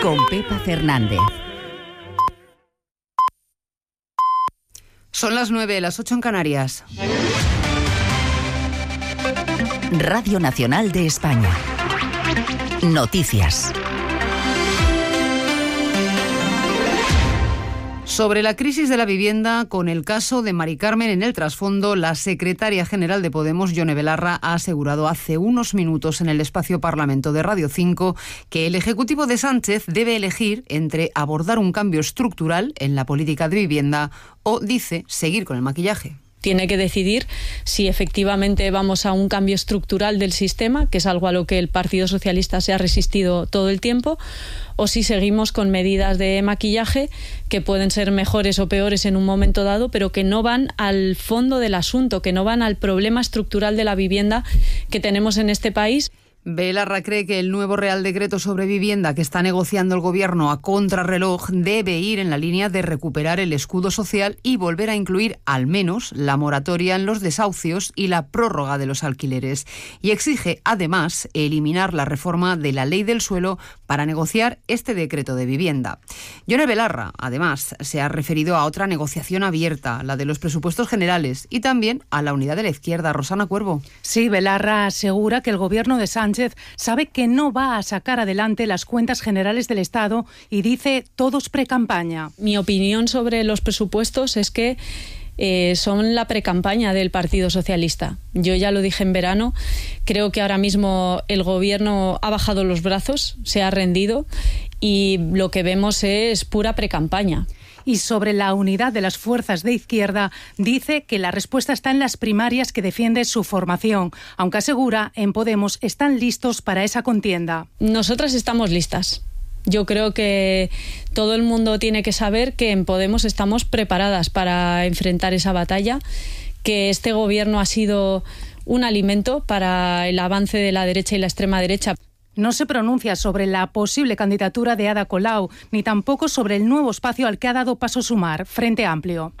con Pepa Fernández. Son las 9, las 8 en Canarias. Radio Nacional de España. Noticias. Sobre la crisis de la vivienda, con el caso de Mari Carmen en el trasfondo, la secretaria general de Podemos, Yone Belarra, ha asegurado hace unos minutos en el espacio Parlamento de Radio 5 que el Ejecutivo de Sánchez debe elegir entre abordar un cambio estructural en la política de vivienda o, dice, seguir con el maquillaje. Tiene que decidir si efectivamente vamos a un cambio estructural del sistema, que es algo a lo que el Partido Socialista se ha resistido todo el tiempo, o si seguimos con medidas de maquillaje que pueden ser mejores o peores en un momento dado, pero que no van al fondo del asunto, que no van al problema estructural de la vivienda que tenemos en este país. Belarra cree que el nuevo Real Decreto sobre vivienda que está negociando el Gobierno a contrarreloj debe ir en la línea de recuperar el escudo social y volver a incluir al menos la moratoria en los desahucios y la prórroga de los alquileres. Y exige, además, eliminar la reforma de la Ley del Suelo para negociar este decreto de vivienda. Yone Belarra, además, se ha referido a otra negociación abierta, la de los presupuestos generales, y también a la unidad de la izquierda. Rosana Cuervo. Sí, Belarra asegura que el Gobierno de Sánchez sabe que no va a sacar adelante las cuentas generales del Estado y dice todos precampaña. Mi opinión sobre los presupuestos es que son la precampaña del Partido Socialista. Yo ya lo dije en verano, creo que ahora mismo el Gobierno ha bajado los brazos, se ha rendido y lo que vemos es pura precampaña. Y sobre la unidad de las fuerzas de izquierda, dice que la respuesta está en las primarias que defiende su formación, aunque asegura en Podemos están listos para esa contienda. Nosotras estamos listas. Yo creo que todo el mundo tiene que saber que en Podemos estamos preparadas para enfrentar esa batalla, que este gobierno ha sido un alimento para el avance de la derecha y la extrema derecha. No se pronuncia sobre la posible candidatura de Ada Colau, ni tampoco sobre el nuevo espacio al que ha dado paso Sumar, Frente Amplio.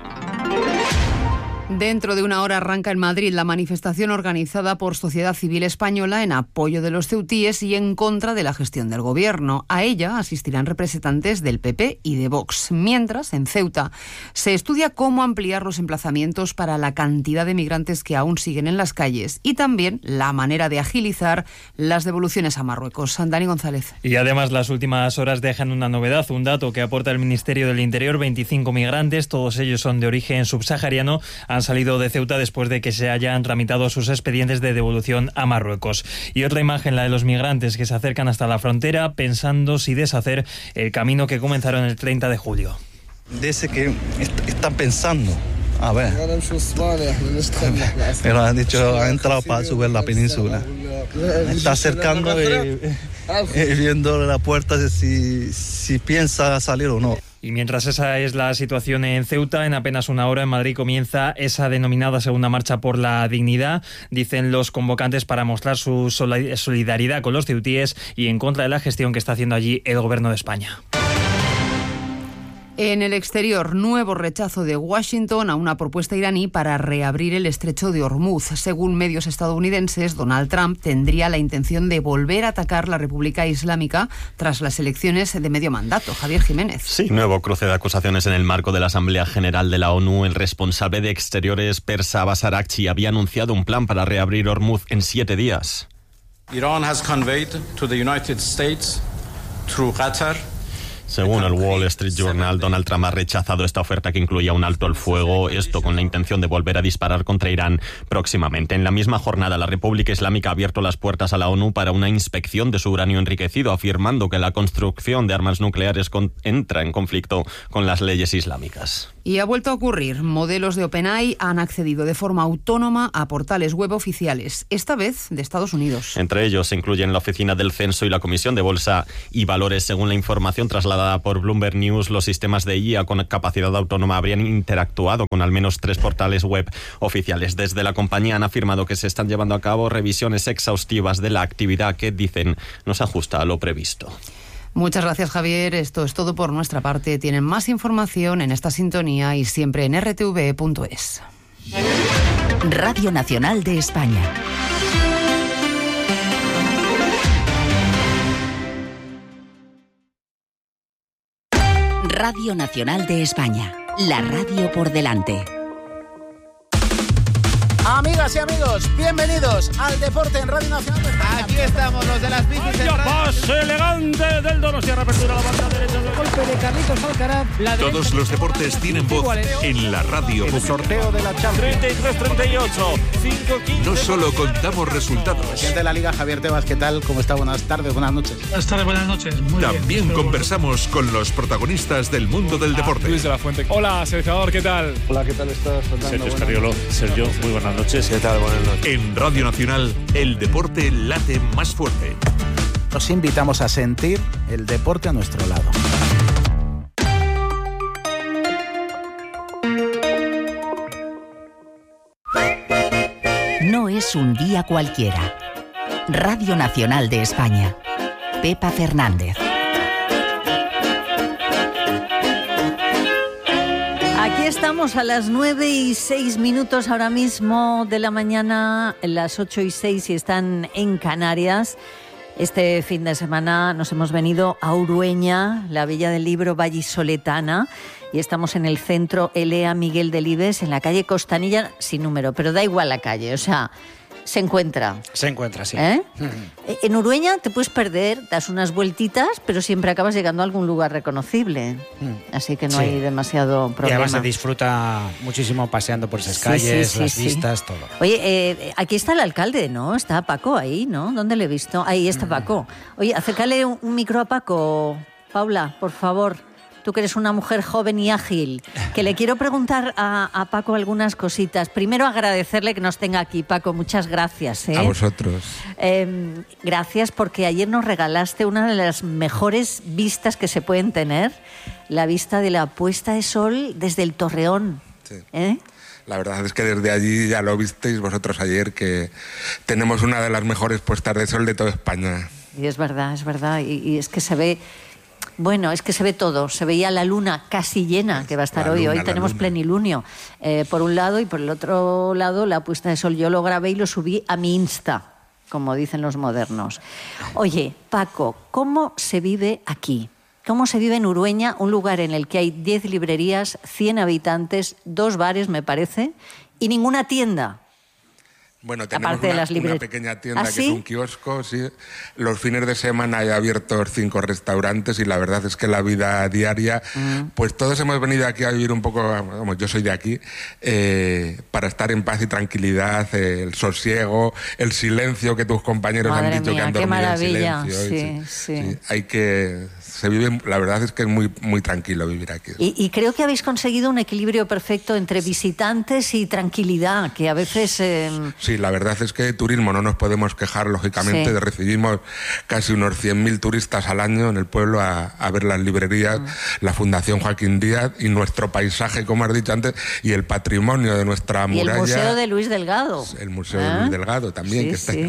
Dentro de una hora arranca en Madrid la manifestación organizada por Sociedad Civil Española en apoyo de los ceutíes y en contra de la gestión del Gobierno. A ella asistirán representantes del PP y de Vox. Mientras, en Ceuta, se estudia cómo ampliar los emplazamientos para la cantidad de migrantes que aún siguen en las calles y también la manera de agilizar las devoluciones a Marruecos. Dani González. Y además las últimas horas dejan una novedad, un dato que aporta el Ministerio del Interior: 25 migrantes, todos ellos son de origen subsahariano, han salido de Ceuta después de que se hayan tramitado sus expedientes de devolución a Marruecos. Y otra imagen, la de los migrantes que se acercan hasta la frontera pensando si deshacer el camino que comenzaron el 30 de julio. Dice que están pensando. A ver. Pero han dicho, ha entrado para subir la península. Está acercando y viendo la puerta si piensa salir o no. Y mientras esa es la situación en Ceuta, en apenas una hora en Madrid comienza esa denominada Segunda Marcha por la Dignidad, dicen los convocantes, para mostrar su solidaridad con los ceutíes y en contra de la gestión que está haciendo allí el Gobierno de España. En el exterior, nuevo rechazo de Washington a una propuesta iraní para reabrir el estrecho de Hormuz. Según medios estadounidenses, Donald Trump tendría la intención de volver a atacar la República Islámica tras las elecciones de medio mandato. Javier Jiménez. Sí, nuevo cruce de acusaciones en el marco de la Asamblea General de la ONU. El responsable de Exteriores, Persa Abbas Araghchi, había anunciado un plan para reabrir Hormuz en 7 días. Iran has conveyed to the United States through Qatar. Según el Wall Street Journal, Donald Trump ha rechazado esta oferta que incluía un alto el fuego, esto con la intención de volver a disparar contra Irán próximamente. En la misma jornada, la República Islámica ha abierto las puertas a la ONU para una inspección de su uranio enriquecido, afirmando que la construcción de armas nucleares entra en conflicto con las leyes islámicas. Y ha vuelto a ocurrir. Modelos de OpenAI han accedido de forma autónoma a portales web oficiales, esta vez de Estados Unidos. Entre ellos se incluyen la Oficina del Censo y la Comisión de Bolsa y Valores. Según la información trasladada por Bloomberg News, los sistemas de IA con capacidad autónoma habrían interactuado con al menos 3 portales web oficiales. Desde la compañía han afirmado que se están llevando a cabo revisiones exhaustivas de la actividad que, dicen, no se ajusta a lo previsto. Muchas gracias, Javier. Esto es todo por nuestra parte. Tienen más información en esta sintonía y siempre en rtv.es. Radio Nacional de España. Radio Nacional de España, la radio por delante. Amigas y amigos, bienvenidos al Deporte en Radio Nacional de España. Aquí estamos, los de las bicis. Pase elegante del Donostia, reapertura a la banda derecha del golpe de Carlitos Alcaraz. Todos los deportes tienen voz en la radio. El sorteo de la Champions. 33-38, 5-15. No solo contamos resultados. Presidente de la Liga, Javier Tebas, ¿qué tal? ¿Cómo está? Buenas tardes, buenas noches. Buenas tardes, buenas noches. Muy También bien. Conversamos con los protagonistas del mundo del deporte. Luis de la Fuente. Hola, seleccionador, ¿qué tal? Hola, ¿qué tal estás? Sergio Escariolo. Sergio, muy buenas noches. ¿Qué tal? Buenas noches. En Radio Nacional, el deporte late más fuerte. Nos invitamos a sentir el deporte a nuestro lado. No es un día cualquiera. Radio Nacional de España. Pepa Fernández. Aquí estamos a las 9:06 ahora mismo de la mañana, las 8:06 si están en Canarias. Este fin de semana nos hemos venido a Urueña, la Villa del Libro vallisoletana, y estamos en el centro Elea Miguel Delibes, en la calle Costanilla, sin número, pero da igual la calle, o sea, se encuentra. Se encuentra, sí. En Urueña te puedes perder, das unas vueltitas, pero siempre acabas llegando a algún lugar reconocible. Así que no hay demasiado problema. Y además se disfruta muchísimo paseando por esas calles, las vistas, todo. Oye, aquí está el alcalde, ¿no? Está Paco ahí, ¿no? ¿Dónde le he visto? Ahí está Paco. Oye, acércale un micro a Paco, Paula, por favor. Tú que eres una mujer joven y ágil, que le quiero preguntar a Paco algunas cositas. Primero agradecerle que nos tenga aquí, Paco, muchas gracias. A vosotros. Gracias porque ayer nos regalaste una de las mejores vistas que se pueden tener, la vista de la puesta de sol desde el Torreón. Sí. La verdad es que desde allí ya lo visteis vosotros ayer, que tenemos una de las mejores puestas de sol de toda España. Y es verdad, y es que se ve... Bueno, es que se ve todo. Se veía la luna casi llena, que va a estar hoy. Hoy tenemos plenilunio. Por un lado, y por el otro lado, la puesta de sol. Yo lo grabé y lo subí a mi Insta, como dicen los modernos. Oye, Paco, ¿cómo se vive aquí? ¿Cómo se vive en Urueña, un lugar en el que hay 10 librerías, 100 habitantes, 2 bares, me parece, y ninguna tienda? Bueno, tenemos una pequeña tienda que es un kiosco, sí. Los fines de semana hay abiertos 5 restaurantes y la verdad es que la vida diaria, pues todos hemos venido aquí a vivir un poco, vamos, yo soy de aquí, para estar en paz y tranquilidad, el sosiego, el silencio que tus compañeros han dicho que han dormido en silencio. Sí. Hay que... Se vive, la verdad es que es muy, muy tranquilo vivir aquí. Y creo que habéis conseguido un equilibrio perfecto entre visitantes y tranquilidad, que a veces... Sí, la verdad es que de turismo no nos podemos quejar, lógicamente. Sí. Recibimos casi unos 100.000 turistas al año en el pueblo a ver las librerías, la Fundación Joaquín Díaz y nuestro paisaje, como has dicho antes, y el patrimonio de nuestra muralla. Y el Museo de Luis Delgado. El Museo de Luis Delgado también, que está.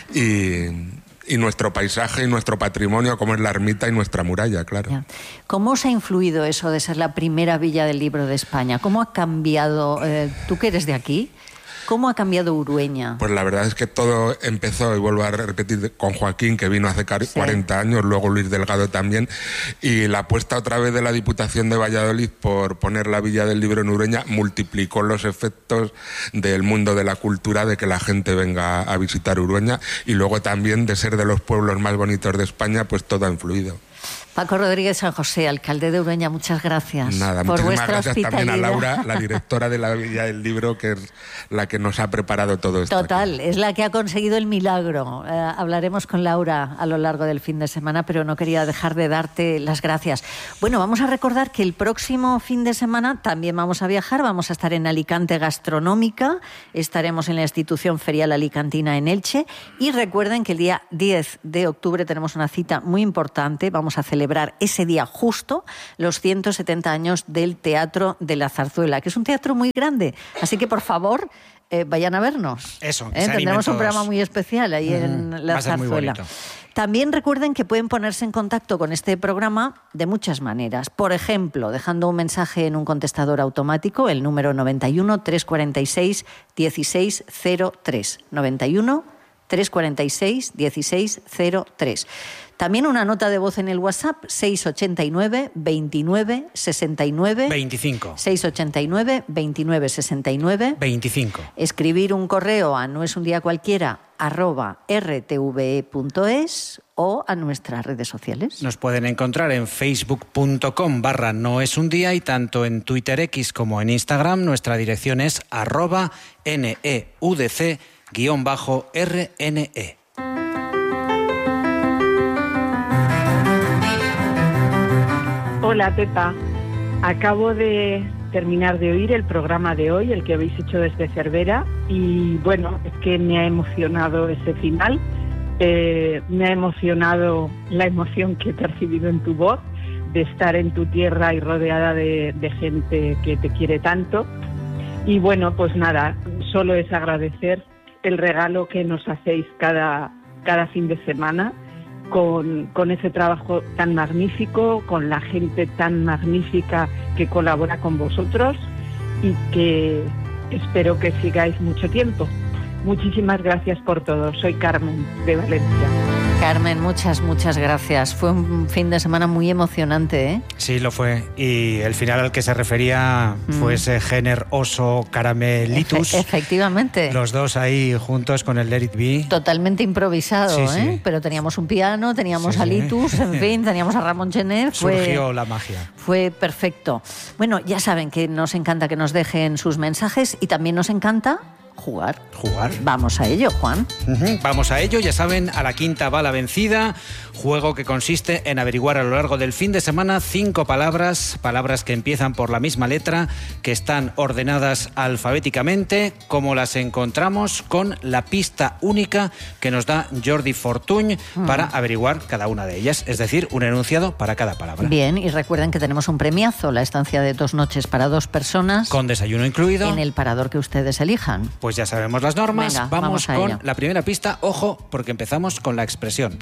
Y nuestro paisaje y nuestro patrimonio, como es la ermita y nuestra muralla, claro. ¿Cómo os ha influido eso de ser la primera villa del libro de España? ¿Cómo ha cambiado, tú que eres de aquí, cómo ha cambiado Urueña? Pues la verdad es que todo empezó, y vuelvo a repetir, con Joaquín, que vino hace 40 años, luego Luis Delgado también, y la apuesta otra vez de la Diputación de Valladolid por poner la Villa del Libro en Urueña multiplicó los efectos del mundo de la cultura, de que la gente venga a visitar Urueña, y luego también de ser de los pueblos más bonitos de España, pues todo ha influido. Paco Rodríguez San José, alcalde de Urueña, muchas gracias. Nada, por muchísimas gracias también a hospitalidad. Laura, la directora de la Villa del Libro, que es la que nos ha preparado todo esto. Total, es la que ha conseguido el milagro. Hablaremos con Laura a lo largo del fin de semana, pero no quería dejar de darte las gracias. Bueno, vamos a recordar que el próximo fin de semana también vamos a viajar, vamos a estar en Alicante Gastronómica, estaremos en la institución ferial alicantina en Elche, y recuerden que el día 10 de octubre tenemos una cita muy importante, vamos a celebrar ese día justo los 170 años del Teatro de la Zarzuela, que es un teatro muy grande, así que por favor vayan a vernos. Eso, tendremos un programa muy especial ahí en la Zarzuela. También recuerden que pueden ponerse en contacto con este programa de muchas maneras. Por ejemplo, dejando un mensaje en un contestador automático, el número 91 346 1603. 91 346 1603. También una nota de voz en el WhatsApp 689 29 69 25. 689 29 69 25. Escribir un correo a noesundiacualquiera@rtve.es o a nuestras redes sociales. Nos pueden encontrar en facebook.com/noesundía y tanto en Twitter X como en Instagram nuestra dirección es @neudc_RNE. Hola Pepa, acabo de terminar de oír el programa de hoy, el que habéis hecho desde Cervera, y bueno, es que me ha emocionado ese final, me ha emocionado la emoción que he percibido en tu voz, de estar en tu tierra y rodeada de gente que te quiere tanto, y bueno, pues nada, solo es agradecer el regalo que nos hacéis cada fin de semana, con ese trabajo tan magnífico, con la gente tan magnífica que colabora con vosotros y que espero que sigáis mucho tiempo. Muchísimas gracias por todo. Soy Carmen, de Valencia. Carmen, muchas gracias. Fue un fin de semana muy emocionante, ¿eh? Sí, lo fue. Y el final al que se refería fue ese Jenner Oso Caramelitus. Efectivamente. Los dos ahí juntos con el Let It Be. Totalmente improvisado, sí, ¿eh? Sí. Pero teníamos un piano, teníamos a Litus, en fin, teníamos a Ramón Gené. Surgió la magia. Fue perfecto. Bueno, ya saben que nos encanta que nos dejen sus mensajes y también nos encanta jugar. Vamos a ello, Juan. Vamos a ello, ya saben, a la quinta va la vencida. Juego que consiste en averiguar a lo largo del fin de semana 5 palabras que empiezan por la misma letra, que están ordenadas alfabéticamente, como las encontramos con la pista única que nos da Jordi Fortuny para averiguar cada una de ellas, es decir, un enunciado para cada palabra. Bien, y recuerden que tenemos un premiazo, la estancia de 2 noches para 2 personas. Con desayuno incluido. En el parador que ustedes elijan. Pues ya sabemos las normas. Venga, vamos con ello. La primera pista. Ojo, porque empezamos con la expresión.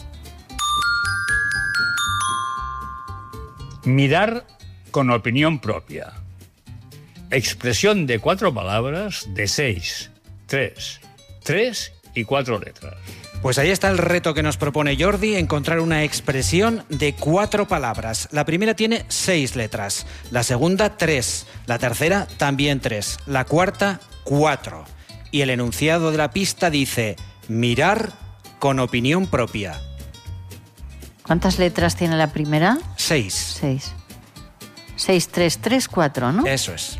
Mirar con opinión propia. Expresión de 4 palabras de 6, 3 y 4 letras. Pues ahí está el reto que nos propone Jordi, encontrar una expresión de 4 palabras. La primera tiene 6 letras, la segunda 3, la tercera también 3, la cuarta 4. Y el enunciado de la pista dice: mirar con opinión propia. ¿Cuántas letras tiene la primera? 6. 6, 3, 3, 4, ¿no? Eso es.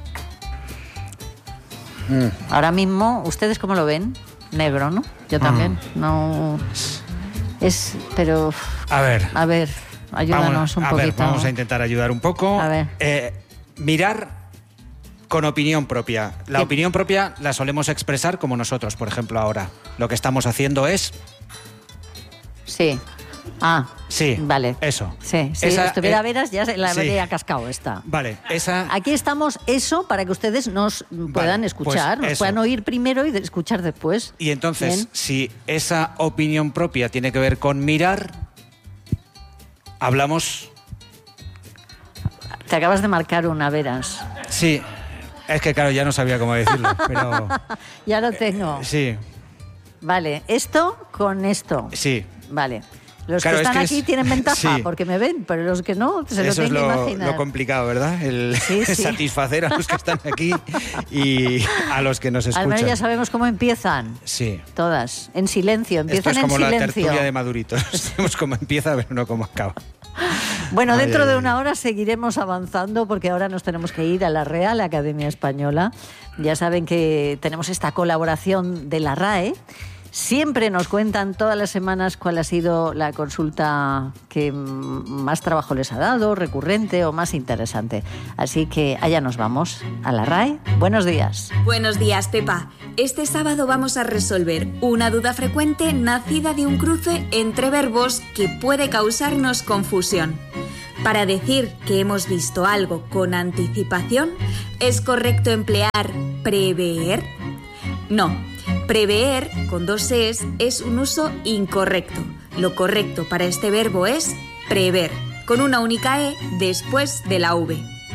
Ahora mismo, ¿ustedes cómo lo ven? Negro, ¿no? Yo también. No. Pero. A ver, ayúdanos un poquito. Vamos a intentar ayudar un poco. A ver. Mirar con opinión propia. La opinión propia la solemos expresar como nosotros, por ejemplo, ahora. Lo que estamos haciendo es... Sí. Sí. Vale. Eso. Sí. Si estuviera veras, ya se la habría cascado esta. Vale. Aquí estamos, eso, para que ustedes nos puedan escuchar, nos puedan oír primero y escuchar después. Y entonces, si esa opinión propia tiene que ver con mirar, hablamos... Te acabas de marcar una, veras. Sí. Es que, claro, ya no sabía cómo decirlo, pero... Ya lo tengo. Sí. Vale, esto con esto. Sí. Vale. Los que están aquí tienen ventaja porque me ven, pero los que no se lo tienen que imaginar. Eso es lo complicado, ¿verdad? Sí. Satisfacer a los que están aquí y a los que nos escuchan. Al menos ya sabemos cómo empiezan. Sí. Todas. En silencio. Empiezan en silencio. Esto es como la tertulia de Maduritos. Sabemos cómo empieza, pero no cómo acaba. Bueno, dentro de una hora seguiremos avanzando porque ahora nos tenemos que ir a la Real Academia Española. Ya saben que tenemos esta colaboración de la RAE. Siempre nos cuentan todas las semanas cuál ha sido la consulta que más trabajo les ha dado, recurrente o más interesante. Así que allá nos vamos, a la RAE. Buenos días. Buenos días, Pepa. Este sábado vamos a resolver una duda frecuente nacida de un cruce entre verbos que puede causarnos confusión. Para decir que hemos visto algo con anticipación, ¿es correcto emplear prever? No. Prever, con 2 es un uso incorrecto. Lo correcto para este verbo es prever, con una única E después de la V.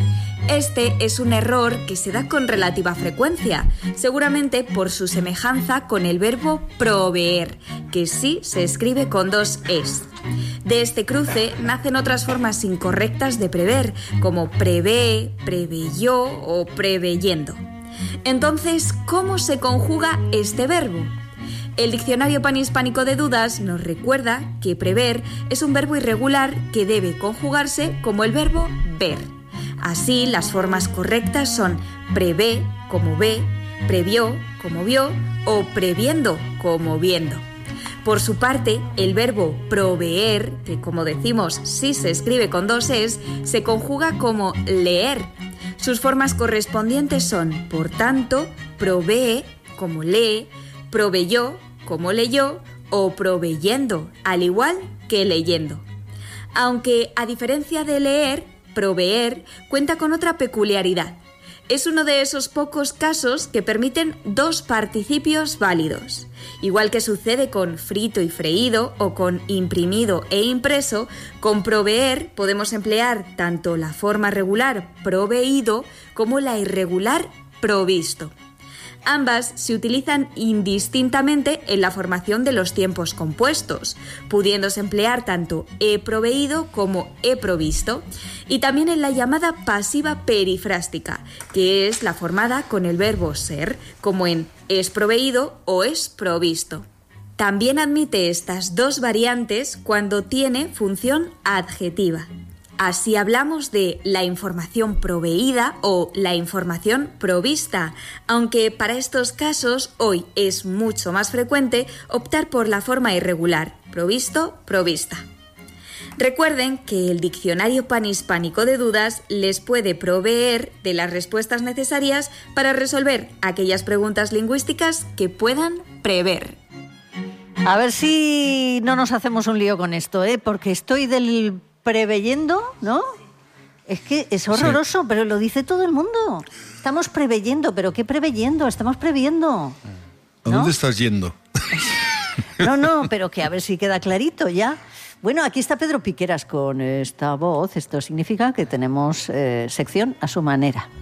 Este es un error que se da con relativa frecuencia, seguramente por su semejanza con el verbo proveer, que sí se escribe con 2 es. De este cruce nacen otras formas incorrectas de prever, como prevé, preveyó o preveyendo. Entonces, ¿cómo se conjuga este verbo? El Diccionario Panhispánico de Dudas nos recuerda que prever es un verbo irregular que debe conjugarse como el verbo ver. Así, las formas correctas son prevé, como ve, previó, como vio, o previendo, como viendo. Por su parte, el verbo proveer, que como decimos sí se escribe con 2 es, se conjuga como leer. Sus formas correspondientes son, por tanto, provee, como lee, proveyó, como leyó, o proveyendo, al igual que leyendo. Aunque, a diferencia de leer, proveer cuenta con otra peculiaridad. Es uno de esos pocos casos que permiten 2 participios válidos. Igual que sucede con frito y freído o con imprimido e impreso, con proveer podemos emplear tanto la forma regular proveído como la irregular provisto. Ambas se utilizan indistintamente en la formación de los tiempos compuestos, pudiéndose emplear tanto he proveído como he provisto, y también en la llamada pasiva perifrástica, que es la formada con el verbo ser, como en es proveído o es provisto. También admite estas 2 variantes cuando tiene función adjetiva. Así hablamos de la información proveída o la información provista, aunque para estos casos hoy es mucho más frecuente optar por la forma irregular, provisto, provista. Recuerden que el Diccionario Panhispánico de Dudas les puede proveer de las respuestas necesarias para resolver aquellas preguntas lingüísticas que puedan prever. A ver si no nos hacemos un lío con esto, porque estoy del preveyendo, ¿no? Es que es horroroso, sí. Pero lo dice todo el mundo. Estamos preveyendo, pero ¿qué preveyendo? Estamos previendo. ¿A dónde estás yendo? No, pero que a ver si queda clarito ya. Bueno, aquí está Pedro Piqueras con esta voz. Esto significa que tenemos sección a su manera.